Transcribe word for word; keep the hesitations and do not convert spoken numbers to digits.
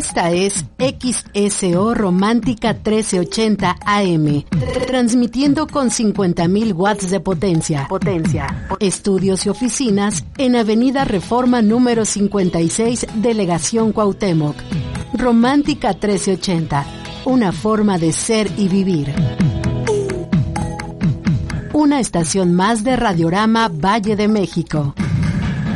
Esta es X S O Romántica trece ochenta A M, transmitiendo con cincuenta mil watts de potencia. Potencia. Estudios y oficinas en Avenida Reforma número cincuenta y seis, Delegación Cuauhtémoc. Romántica trece ochenta, una forma de ser y vivir. Una estación más de Radiorama Valle de México.